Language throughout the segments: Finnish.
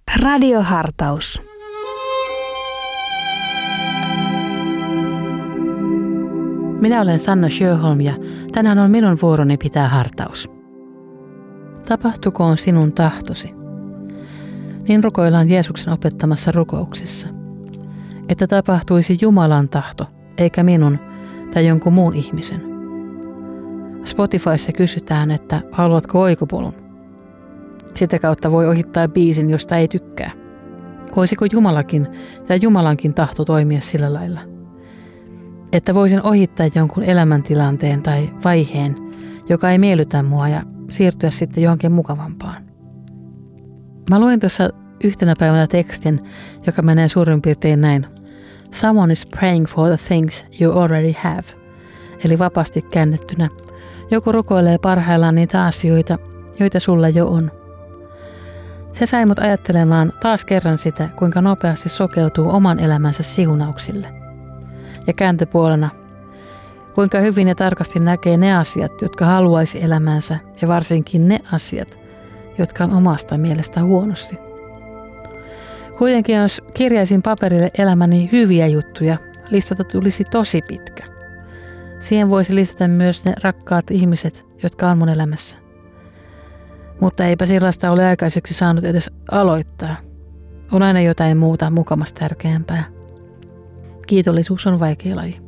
Radiohartaus. Minä olen Sanna Sjöholm ja tänään on minun vuoroni pitää hartaus. Tapahtukoon sinun tahtosi. Niin rukoillaan Jeesuksen opettamassa rukouksessa. Että tapahtuisi Jumalan tahto, eikä minun tai jonkun muun ihmisen. Spotifyssa kysytään, että haluatko oikopolun. Sitä kautta voi ohittaa biisin, josta ei tykkää. Voisiko Jumalakin ja Jumalankin tahto toimia sillä lailla? Että voisin ohittaa jonkun elämäntilanteen tai vaiheen, joka ei miellytä mua ja siirtyä sitten johonkin mukavampaan. Mä luin tuossa yhtenä päivänä tekstin, joka menee suurin piirtein näin. Someone is praying for the things you already have. Eli vapaasti käännettynä. Joku rukoilee parhaillaan niitä asioita, joita sulla jo on. Se sai mut ajattelemaan taas kerran sitä, kuinka nopeasti sokeutuu oman elämänsä siunauksille. Ja kääntöpuolena, kuinka hyvin ja tarkasti näkee ne asiat, jotka haluaisi elämäänsä, ja varsinkin ne asiat, jotka on omasta mielestä huonosti. Kuitenkin jos kirjaisin paperille elämäni hyviä juttuja, listata tulisi tosi pitkä. Siihen voisi listata myös ne rakkaat ihmiset, jotka on mun elämässä. Mutta eipä sellaista ole aikaiseksi saanut edes aloittaa. On aina jotain muuta mukamasta tärkeämpää. Kiitollisuus on vaikea laji.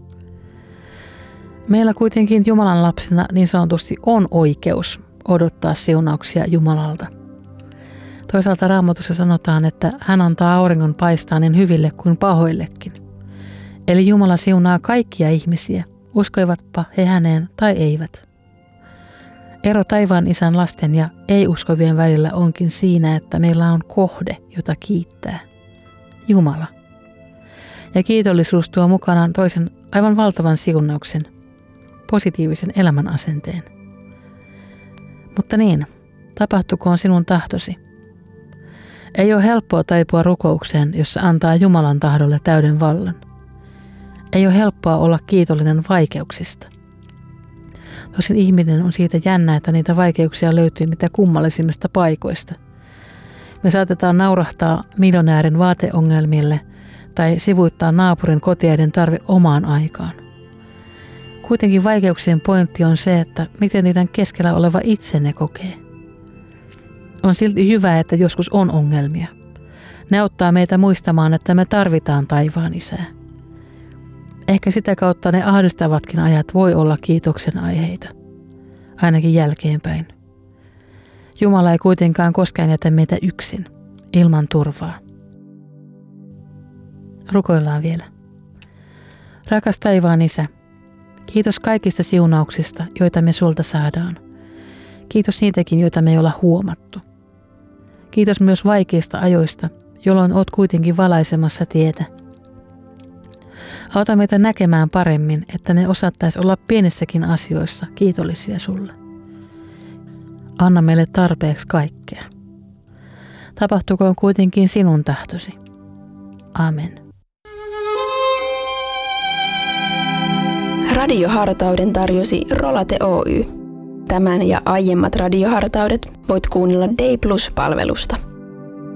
Meillä kuitenkin Jumalan lapsina niin sanotusti on oikeus odottaa siunauksia Jumalalta. Toisaalta Raamatussa sanotaan, että hän antaa auringon paistaa niin hyville kuin pahoillekin. Eli Jumala siunaa kaikkia ihmisiä, uskoivatpa he häneen tai eivät. Ero taivaan isän lasten ja ei-uskovien välillä onkin siinä, että meillä on kohde, jota kiittää. Jumala. Ja kiitollisuus tuo mukanaan toisen aivan valtavan siunauksen, positiivisen elämän asenteen. Mutta niin, tapahtukoon sinun tahtosi. Ei ole helppoa taipua rukoukseen, jossa antaa Jumalan tahdolle täyden vallan. Ei ole helppoa olla kiitollinen vaikeuksista. Tosin ihminen on siitä jännä, että niitä vaikeuksia löytyy mitä kummallisimmista paikoista. Me saatetaan naurahtaa miljonäärin vaateongelmille tai sivuuttaa naapurin kotiäidin tarve omaan aikaan. Kuitenkin vaikeuksien pointti on se, että miten niiden keskellä oleva itse ne kokee. On silti hyvä, että joskus on ongelmia. Ne auttaa meitä muistamaan, että me tarvitaan taivaan isää. Ehkä sitä kautta ne ahdistavatkin ajat voi olla kiitoksen aiheita, ainakin jälkeenpäin. Jumala ei kuitenkaan koskaan jätä meitä yksin, ilman turvaa. Rukoillaan vielä. Rakas taivaan isä, kiitos kaikista siunauksista, joita me sulta saadaan. Kiitos niitäkin, joita me ei olla huomattu. Kiitos myös vaikeista ajoista, jolloin oot kuitenkin valaisemassa tietä. Auta meitä näkemään paremmin, että ne osattais olla pienissäkin asioissa kiitollisia sulle. Anna meille tarpeeksi kaikkea. Tapahtukoon kuitenkin sinun tahtosi. Amen. Radiohartauden tarjosi Rolate Oy. Tämän ja aiemmat radiohartaudet voit kuunnella Day Plus-palvelusta.